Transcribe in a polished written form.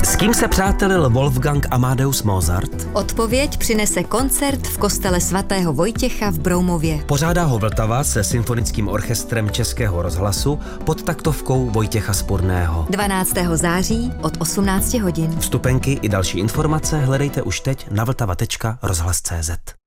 S kým se přátelil Wolfgang Amadeus Mozart? Odpověď přinese koncert v kostele svatého Vojtěcha v Broumově. Pořádá ho Vltava se symfonickým orchestrem Českého rozhlasu pod taktovkou Vojtěcha Spurného. 12. září od 18 hodin. Vstupenky i další informace hledejte už teď na vltava.rozhlas.cz.